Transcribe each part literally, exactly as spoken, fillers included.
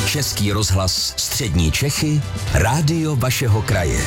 Český rozhlas Střední Čechy, rádio vašeho kraje.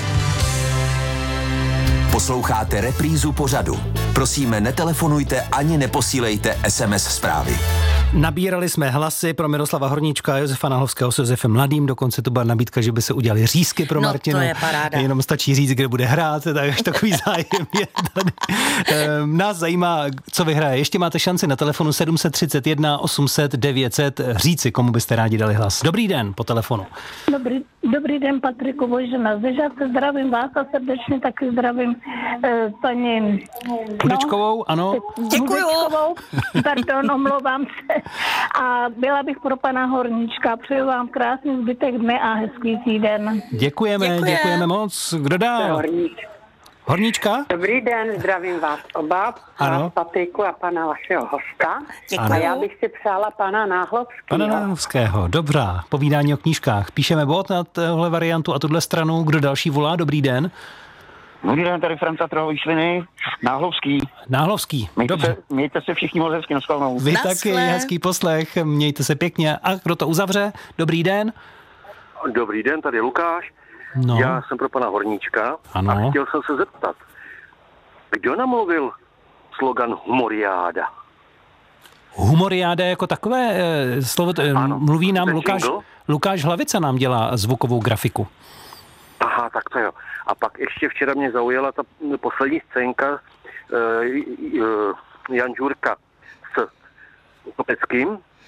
Posloucháte reprízu pořadu. Prosíme, netelefonujte ani neposílejte es em es zprávy. Nabírali jsme hlasy pro Miroslava Horníčka a Josefa Náhlovského s Josefem Mladým, dokonce to byla nabídka, že by se udělali řízky pro no, Martinu. To je paráda. Jenom stačí říct, kde bude hrát, tak takový zájem je tady. Ehm, nás zajímá, co vyhraje. Ještě máte šanci na telefonu sedm set třicet jedna osm set devět set říci, komu byste rádi dali hlas. Dobrý den po telefonu. Dobrý, dobrý den, Patriku Vojžena. Z Dežátka zdravím vás a srdečně taky zdravím eh, paní Hudečkovou, no, ano. Děkuju. Hudečkovou, pardon, omlouvám se. A byla bych pro pana Horníčka. Přeju vám krásný zbytek dne a hezký týden. Děkujeme, Děkujem. děkujeme moc. Kdo dál? Horníček. Horníčka? Dobrý den, zdravím vás oba, Ano. vás Patriku a pana vašeho hosta. Děkuju. A já bych si přála pana Náhlovského. Pana Náhlovského, dobrá. Povídání o knížkách. Píšeme bod na tohle variantu a tuhle stranu. Kdo další volá? Dobrý den. Dobrý den, tady Franca Trhovýšliny, Náhlovský. Náhlovský, Mějte dobře. se, mějte se všichni moc hezky, naschledanou. Vy Naschle. taky, hezký poslech, mějte se pěkně. A kdo to uzavře? Dobrý den. Dobrý den, tady Lukáš. No, Já jsem pro pana Horníčka Ano. a chtěl jsem se zeptat, kdo namluvil slogan Humoriáda? humoriáda jako takové eh, slovo, eh, Ano. mluví nám To je Lukáš, jingle? Lukáš Hlavica nám dělá zvukovou grafiku. Aha, tak to jo. A pak ještě včera mě zaujala ta poslední scénka uh, uh, Jan Žurka s Kopeckým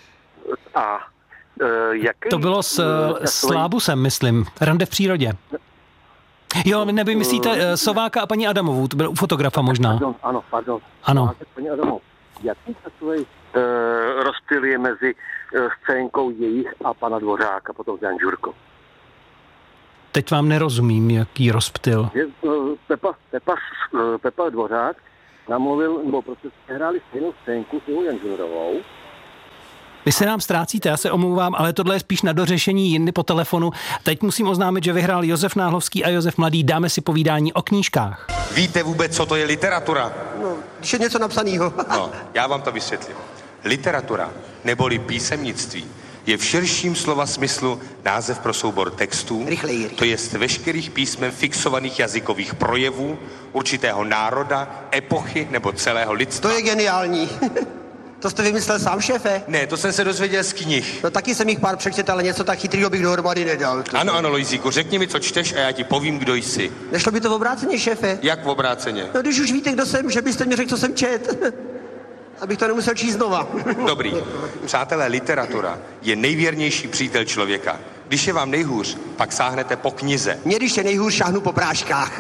a uh, jaký... To bylo s, uh, s Lábusem, myslím. Rande v přírodě. Jo, nebo myslíte eh, Sováka a paní Adamovou, to byl u fotografa možná. Pardon, ano, pardon. Ano. Paní Adamo, jaký takový uh, rozptyl je mezi uh, scénkou jejich a pana Dvořáka, potom s Jan Žurkou? Teď vám nerozumím, jaký rozptyl. Je, uh, Pepa, Pepa, uh, Pepa Dvořák namluvil, nebo prostě hráli stejnou scénku s Jan Žurovou. Vy se nám ztrácíte, já se omlouvám, ale tohle je spíš na dořešení jindy po telefonu. Teď musím oznámit, že vyhrál Josef Náhlovský a Josef Mladý. Dáme si povídání o knížkách. Víte vůbec, co to je literatura? No, když je něco napsanýho. No, já vám to vysvětlím. Literatura, neboli písemnictví, je v širším slova smyslu název pro soubor textů, Rychleji, rychleji. to jest veškerých písmem fixovaných jazykových projevů určitého národa, epochy nebo celého lidstva. To je geniální. To jste vymyslel sám, šéfe? Ne, to jsem se dozvěděl z knih. No taky jsem jich pár přečetl, ale něco tak chytrýho bych dohromady nedal. To... Ano, ano, Lojzíku, řekni mi, co čteš a já ti povím, kdo jsi. Nešlo by to v obráceně, šéfe? Jak v obráceně? No když už víte, kdo jsem, že byste mi řekl, co jsem čet. Abych to nemusel číst znova. Dobrý. Přátelé, literatura je nejvěrnější přítel člověka. Když je vám nejhůř, pak sáhnete po knize. Mně, když je nejhůř, šáhnu po práškách.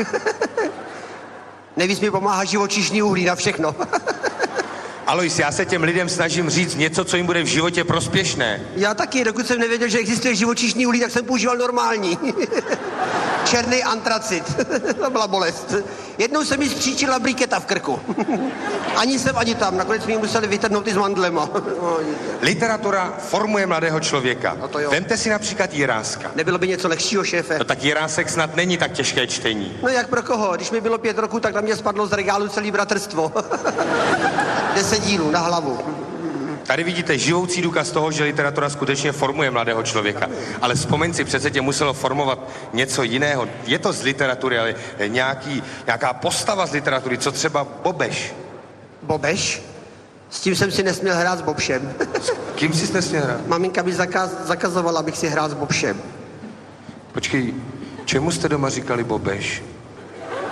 Nejvíc mi pomáhá živočišní uhlí na všechno. Alois, já se těm lidem snažím říct něco, co jim bude v životě prospěšné. Já taky, dokud jsem nevěděl, že existuje živočišní uhlí, tak jsem používal normální. Černý antracit. To byla bolest. Jednou se mi zpříčila briketa v krku. Ani jsem, ani tam. Nakonec mi ji museli vytrhnout i s mandlema. Literatura formuje mladého člověka. No to jo. Vemte si například Jiráska. Nebylo by něco lehčího, šéfe? No tak Jirásek snad není tak těžké čtení. No jak pro koho? Když mi bylo pět roků, tak na mě spadlo z regálu celý bratrstvo. Deset dílů na hlavu. Tady vidíte živoucí důkaz toho, že literatura skutečně formuje mladého člověka. Ale vzpomeň si, přece tě muselo formovat něco jiného. Je to z literatury, ale nějaký, nějaká postava z literatury, co třeba Bobeš. Bobeš? S tím jsem si nesměl hrát s Bobšem. Kým jsi nesměl hrát? Maminka mi zakaz, zakazovala, abych si hrál s Bobšem. Počkej, čemu jste doma říkali Bobeš?